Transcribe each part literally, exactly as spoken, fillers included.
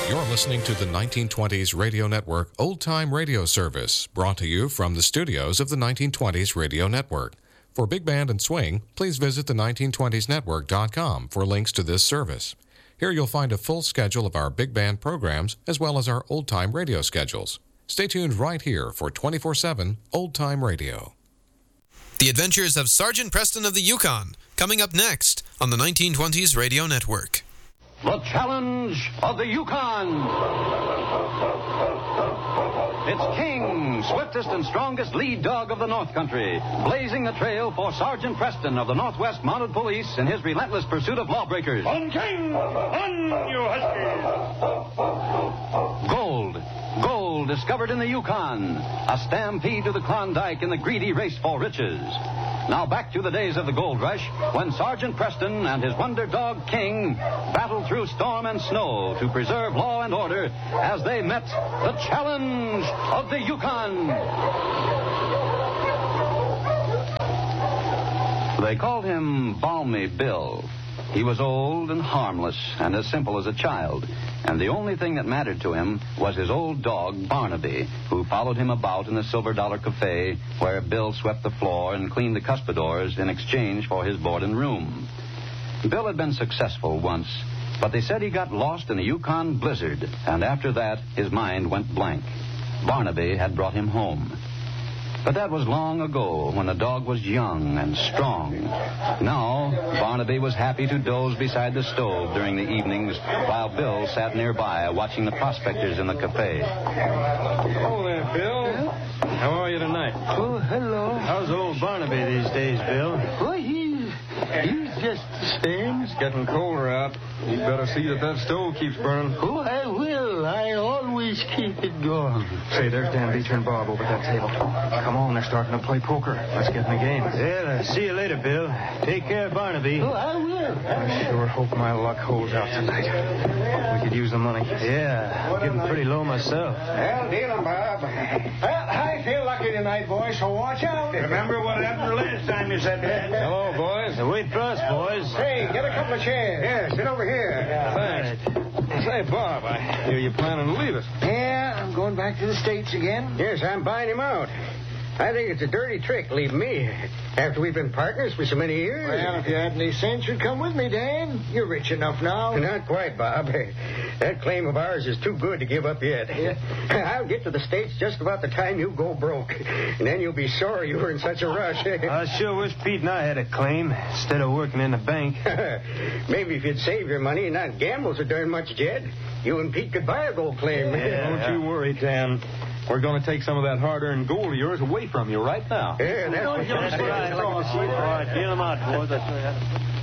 You're listening to the nineteen twenties Radio Network Old Time Radio Service, brought to you from the studios of the nineteen twenties Radio Network. For Big Band and Swing, please visit the nineteen twenties network dot com for links to this service. Here you'll find a full schedule of our big band programs as well as our old-time radio schedules. Stay tuned right here for twenty-four seven Old Time Radio. The Adventures of Sergeant Preston of the Yukon, coming up next on the nineteen twenties Radio Network. The Challenge of the Yukon. It's King, swiftest and strongest lead dog of the North Country, blazing the trail for Sergeant Preston of the Northwest Mounted Police in his relentless pursuit of lawbreakers. On, King! On, you huskies! Gold. Gold discovered in the Yukon. A stampede to the Klondike in the greedy race for riches. Now back to the days of the gold rush, when Sergeant Preston and his wonder dog King battled through storm and snow to preserve law and order as they met the Challenge of the Yukon. They called him Balmy Bill. He was old and harmless and as simple as a child. And the only thing that mattered to him was his old dog, Barnaby, who followed him about in the Silver Dollar Cafe, where Bill swept the floor and cleaned the cuspidors in exchange for his board and room. Bill had been successful once, but they said he got lost in a Yukon blizzard, and after that, his mind went blank. Barnaby had brought him home. But that was long ago, when the dog was young and strong. Now, Barnaby was happy to doze beside the stove during the evenings while Bill sat nearby watching the prospectors in the cafe. Hello there, Bill. How are you tonight? Oh, hello. How's old Barnaby these days, Bill? Oh, he's, he's just the same. It's getting colder out. You'd better see that that stove keeps burning. Oh, I will. I always keep it going. Say, there's Dan Beecher and Bob over at that table. Come on, they're starting to play poker. Let's get in the game. Well, uh, see you later, Bill. Take care, Barnaby. Oh, I will. I sure hope my luck holds out tonight. We could use the money. Yeah, I'm getting pretty low myself. Well, deal 'em, Bob. Well, I feel lucky tonight, boys, so watch out. Remember what happened the last time you said that? Hello, boys. Now, wait for us, boys. Hey, get a couple of chairs. Here, sit over here. Thanks. Say, Bob, I hear you planning to leave us. Yeah, I'm going back to the States again. Yes, I'm buying him out. I think it's a dirty trick leaving me after we've been partners for so many years. Well, if you had any sense, you'd come with me, Dan. You're rich enough now. Not quite, Bob. That claim of ours is too good to give up yet. Yeah. I'll get to the States just about the time you go broke. And then you'll be sorry you were in such a rush. I sure wish Pete and I had a claim instead of working in the bank. Maybe if you'd save your money and not gamble so darn much, Jed, you and Pete could buy a gold claim. Yeah. Don't you worry, Dan. We're going to take some of that hard-earned gold of yours away from you right now. Yeah, that's what you're That's right. All right, deal them out, boys. That's right.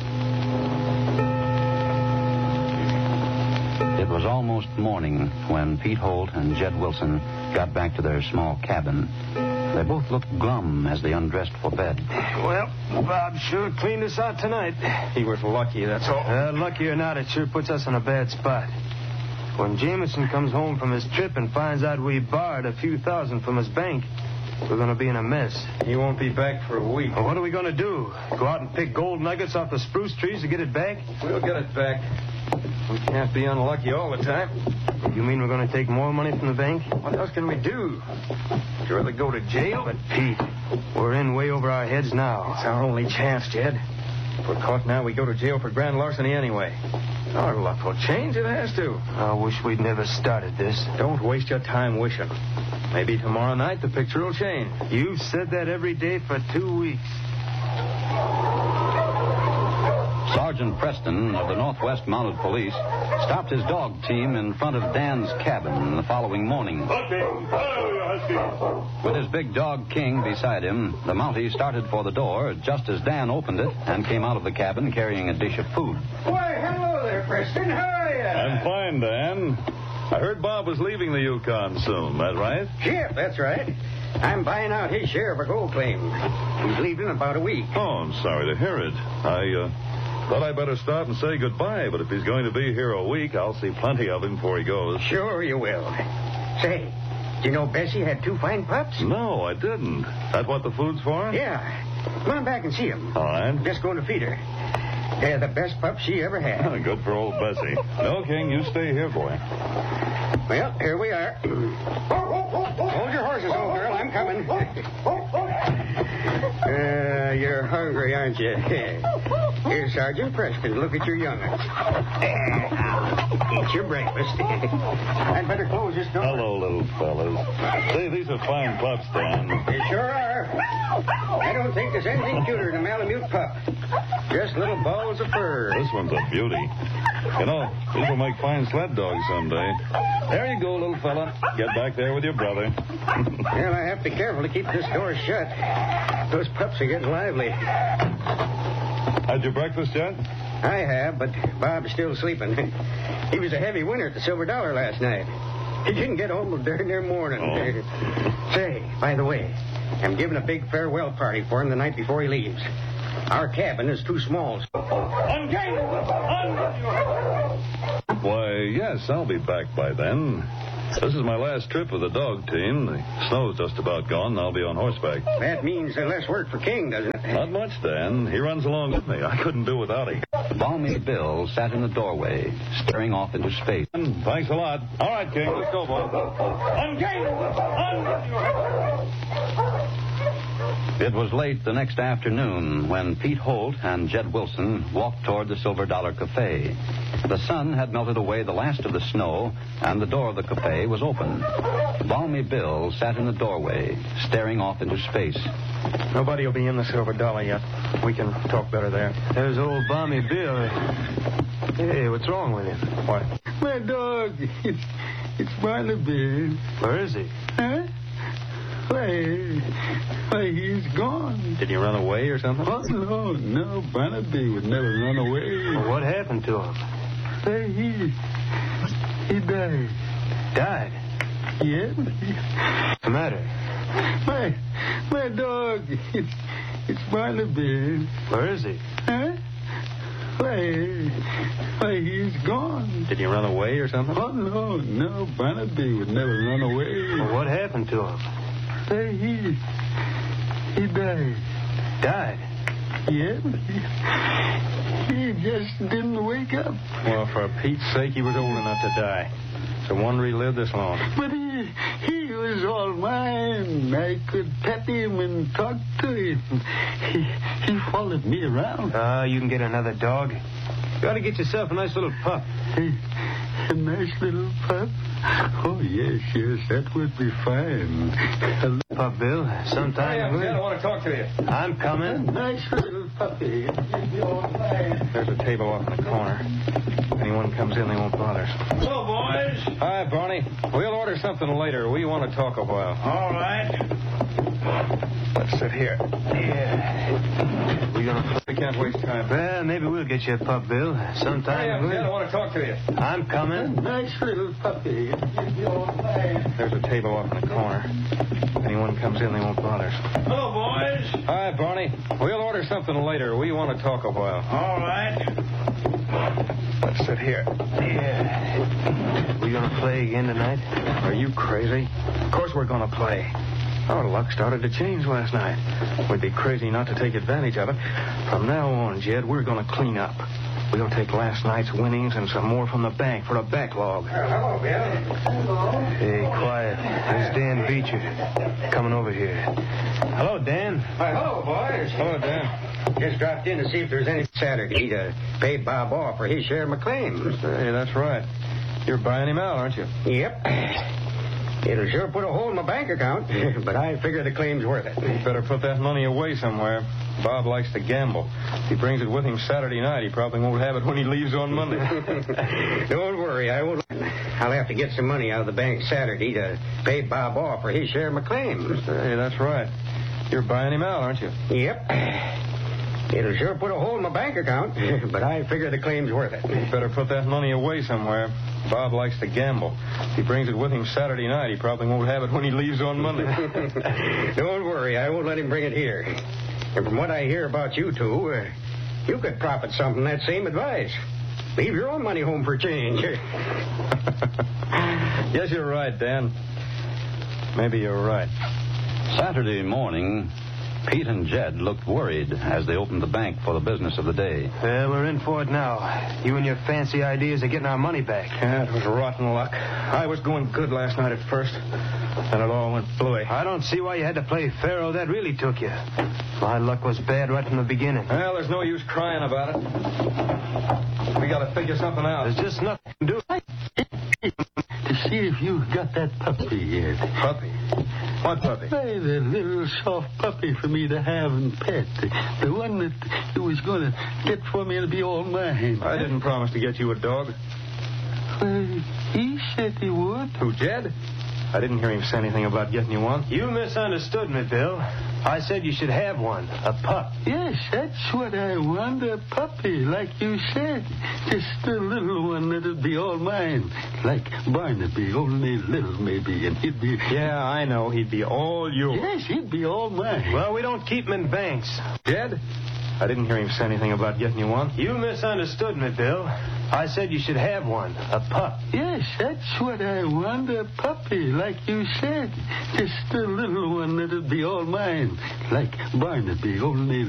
It was almost morning when Pete Holt and Jed Wilson got back to their small cabin. They both looked glum as they undressed for bed. Well, Bob sure cleaned us out tonight. He was lucky, that's all. Uh, lucky or not, it sure puts us in a bad spot. When Jameson comes home from his trip and finds out we borrowed a few thousand from his bank, we're going to be in a mess. He won't be back for a week. Well, what are we going to do? Go out and pick gold nuggets off the spruce trees to get it back? We'll get it back. We can't be unlucky all the time. You mean we're going to take more money from the bank? What else can we do? Would you rather go to jail? But, Pete, we're in way over our heads now. It's our only chance, Jed. If we're caught now, we go to jail for grand larceny anyway. Our luck will change. It has to. I wish we'd never started this. Don't waste your time wishing. Maybe tomorrow night the picture will change. You've said that every day for two weeks. Sergeant Preston of the Northwest Mounted Police stopped his dog team in front of Dan's cabin the following morning. With his big dog King beside him, the Mountie started for the door just as Dan opened it and came out of the cabin carrying a dish of food. Why, hello there, Preston. How are you? I'm fine, Dan. I heard Bob was leaving the Yukon soon. That right? Yep, that's right. I'm buying out his share of a gold claim. He's leaving in about a week. Oh, I'm sorry to hear it. I, uh... Thought I'd better stop and say goodbye, but if he's going to be here a week, I'll see plenty of him before he goes. Sure you will. Say, do you know Bessie had two fine pups? No, I didn't. That what the food's for? Yeah. Come on back and see him. All right. Just going to feed her. Yeah, the best pup she ever had. Good for old Bessie. No, King, you stay here, boy. Well, here we are. Hold your horses, old girl. I'm coming. Uh, you're hungry, aren't you? Here's Sergeant Preston. Look at your young'uns. Eat your breakfast. I'd better close this door. Hello, little fellas. Say, these are fine pups, Dan. They sure are. I don't think there's anything cuter than a Malamute pup. Just little balls of fur. This one's a beauty. You know, these will make fine sled dogs someday. There you go, little fella. Get back there with your brother. Well, I have to be careful to keep this door shut. Those pups are getting lively. Had your breakfast yet? I have, but Bob's still sleeping. He was a heavy winner at the Silver Dollar last night. He didn't get home till darn near morning. Oh. Say, by the way, I'm giving a big farewell party for him the night before he leaves. Our cabin is too small. Why, yes, I'll be back by then. This is my last trip with the dog team. The snow's just about gone, and I'll be on horseback. That means less work for King, doesn't it? Not much, Dan. He runs along with me. I couldn't do without him. Balmy Bill sat in the doorway, staring off into space. Thanks a lot. All right, King, let's go, boy. On King! On! It was late the next afternoon when Pete Holt and Jed Wilson walked toward the Silver Dollar Cafe. The sun had melted away the last of the snow, and the door of the cafe was open. Balmy Bill sat in the doorway, staring off into space. Nobody will be in the Silver Dollar yet. We can talk better there. There's old Balmy Bill. Hey, what's wrong with him? What? My dog. It's, it's Barnaby. Where is he? Huh? Why, why, he's gone. Did he run away or something? Oh, no, no. Barnaby would never run away. Well, what happened to him? Why, he, he died. Died? Yeah. What's the matter? My, my dog. It's, it's Barnaby. Where is he? Huh? Why, why, he's gone. Did he run away or something? Oh, no, no. Barnaby would never run away. Well, what happened to him? Why, he, he died. Died? Yeah. He just didn't wake up. Well, for Pete's sake, he was old enough to die. So wonder he lived this long. But he, he was all mine. I could pet him and talk to him. He, he followed me around. Ah, uh, you can get another dog. You ought to get yourself a nice little pup. A, a nice little pup? Oh, yes, yes, that would be fine. Pup, Bill, sometime... Hey, I want to talk to you. I'm coming. A nice little puppy. There's a table off in the corner. If anyone comes in, they won't bother us. Hello, boys. Hi, Barney. We'll order something later. We want to talk a while. All right. Let's sit here. Yeah. We gonna... We can't waste time. Well, maybe we'll get you a pup, Bill. Sometime... Hey, I want to talk to you. I'm coming. A nice little puppy. There's a table off in the corner. If anyone comes in, they won't bother us. Hello, boys. Hi, Barney. We'll order something later. We want to talk a while. All right. Let's sit here. Yeah. We gonna play again tonight? Are you crazy? Of course we're gonna play. Our luck started to change last night. We'd be crazy not to take advantage of it. From now on, Jed, we're gonna clean up. We'll take last night's winnings and some more from the bank for a backlog. Hello, Bill. Hello. Hey, quiet. There's Dan Beecher coming over here. Hello, Dan. Why, hello, boys. Hello, Dan. Just dropped in to see if there's any Saturday to pay Bob off for his share of my claims. Hey, that's right. You're buying him out, aren't you? Yep. It'll sure put a hole in my bank account, but I figure the claim's worth it. You better put that money away somewhere. Bob likes to gamble. If he brings it with him Saturday night, he probably won't have it when he leaves on Monday. Don't worry, I won't. I'll have to get some money out of the bank Saturday to pay Bob off for his share of my claims. Hey, that's right. You're buying him out, aren't you? Yep. It'll sure put a hole in my bank account, but I figure the claim's worth it. You better put that money away somewhere. Bob likes to gamble. If he brings it with him Saturday night, he probably won't have it when he leaves on Monday. Don't worry, I won't let him bring it here. And from what I hear about you two, uh, you could profit some from that same advice. Leave your own money home for change. Yes, you're right, Dan. Maybe you're right. Saturday morning, Pete and Jed looked worried as they opened the bank for the business of the day. Well, we're in for it now. You and your fancy ideas of getting our money back. Yeah, it was rotten luck. I was going good last night at first, and it all went blooey. I don't see why you had to play Pharaoh. That really took you. My luck was bad right from the beginning. Well, there's no use crying about it. We got to figure something out. There's just nothing to do. To see if you got that puppy yet. Puppy? What puppy? Hey, the little soft puppy for me to have and pet. The one that you was going to get for me and be all mine. I didn't promise to get you a dog. Well, he said he would. Who, Jed? I didn't hear him say anything about getting you one. You misunderstood me, Bill. I said you should have one. A pup. Yes, that's what I want, a puppy, like you said. Just a little one that'd be all mine. Like Barnaby, only little maybe, and he'd be... Yeah, I know. He'd be all yours. Yes, he'd be all mine. Well, we don't keep 'em in banks. Jed? I didn't hear him say anything about getting you one. You misunderstood me, Bill. I said you should have one. A pup. Yes, that's what I want, a puppy, like you said. Just a little one that'd be all mine. Like Barnaby, only